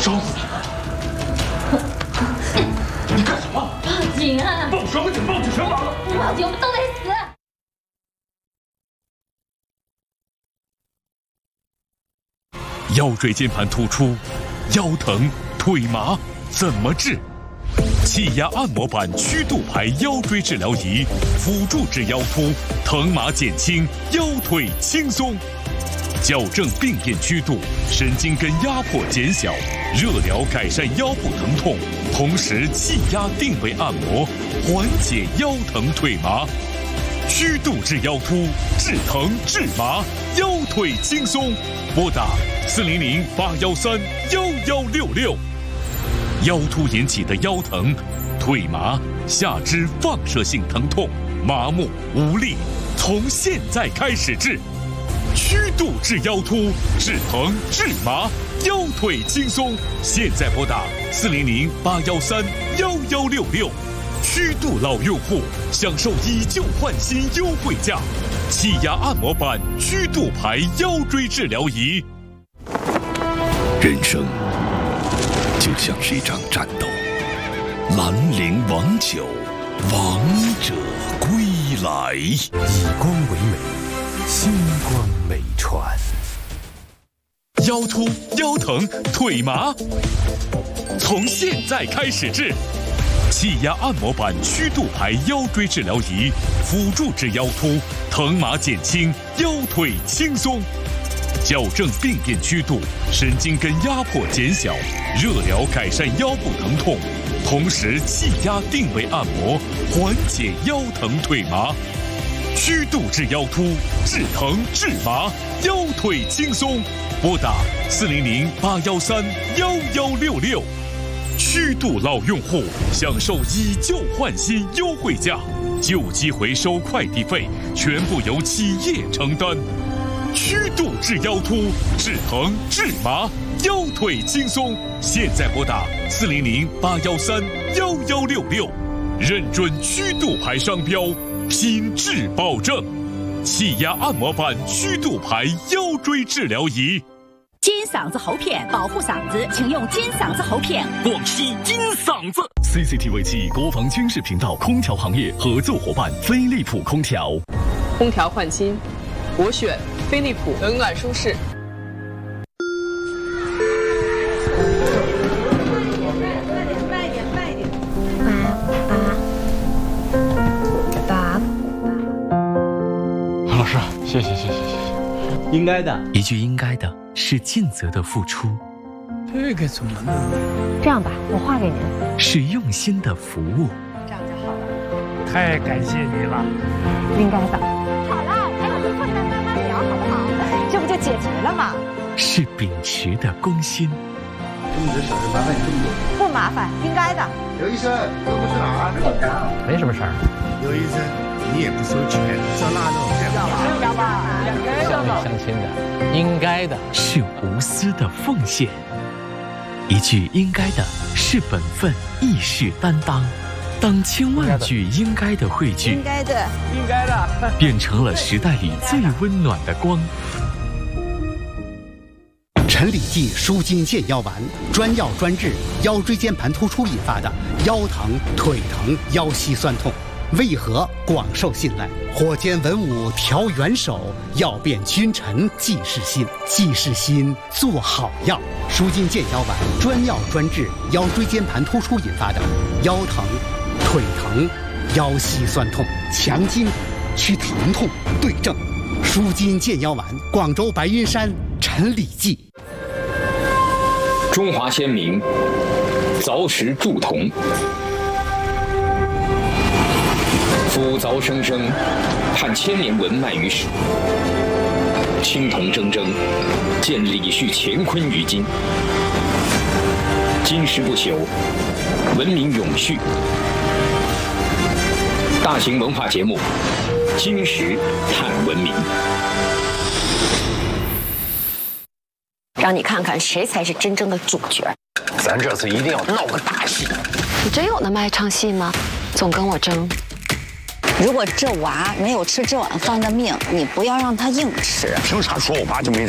烧死你！你干什么？ 报警啊！ 报什么警？报警全完了！ 不报警，我们都得死。 腰椎间盘突出、腰疼、腿麻怎么治？气压按摩板曲度排腰椎治疗仪，辅助治腰突，疼麻减轻，腰腿轻松。矫正病变曲度，神经根压迫减小，热疗改善腰部疼痛，同时气压定位按摩，缓解腰疼腿麻。曲度治腰突，治疼治麻，腰腿轻松。拨打400-813-1166。腰突引起的腰疼、腿麻、下肢放射性疼痛、麻木无力，从现在开始治。曲度治腰突，治疼治麻，腰腿轻松。现在拨打400-813-1166。曲度老用户享受以旧换新优惠价，气压按摩板曲度排腰椎治疗仪。 人生就像是一场战斗，兰陵王酒，王者归来。以光为美，星光美传。 腰突、腰疼、腿麻，从现在开始治。气压按摩板曲度排腰椎治疗仪，辅助治腰突，疼麻减轻，腰腿轻松。矫正病变曲度，神经根压迫减小，热疗改善腰部疼痛，同时气压定位按摩，缓解腰疼腿麻。曲度治腰突，治疼治麻，腰腿轻松。拨打400-813-1166。曲度老用户享受以旧换新优惠价，旧机回收快递费全部由企业承担。曲度治腰突，治疼治麻，腰腿轻松。现在拨打400-813-1166，认准曲度牌商标，品质保证。气压按摩板曲度牌腰椎治疗仪。 金嗓子喉片保护嗓子，请用金嗓子喉片。 广西金嗓子。 CCTV 7国防军事频道空调行业合作伙伴飞利浦空调。 空调换新，我选飞利浦，冷暖舒适。 慢一点。 老师，谢谢。 应该的， 一句应该的是尽责的付出， 这个怎么弄？ 这样吧，我画给您。 是用心的服务。 这样就好了。 太感谢你了。 应该的。好了，还有个困难慢慢聊，好不好？这不就解决了吗？ 是秉持的公心。 这么多小事麻烦你这么多。 不麻烦，应该的。 刘医生，这不是哪儿？ 没什么事儿。 刘医生，你也不收钱，照那种开不要吧，乡里乡亲的，应该的。 是无私的奉献。一句应该的是本分，义士担当。当千万句应该的汇聚， 应该的， 变成了时代里最温暖的光。 陈李济舒筋健腰丸，专药专治腰椎间盘突出引发的腰疼、腿疼、腰膝酸痛，为何广受信赖？火尖文武调元首，药变君臣济世心。济世心做好药，舒筋健腰丸专药专治腰椎间盘突出引发的腰疼、腿疼、腰膝酸痛，强筋骨，祛疼痛，对症。舒筋健腰丸，广州白云山陈李济。 中华先民凿石铸铜，夫凿生生，盼千年文脉于史。青铜铮铮，见李旭乾坤于今。金石不朽，文明永续。大型文化节目《金石探文明》， 让你看看谁才是真正的主角。 咱这次一定要闹个大戏。 你真有那么爱唱戏吗？总跟我争。 如果这娃没有吃这碗饭的命，你不要让他硬吃。 凭啥说我爸就没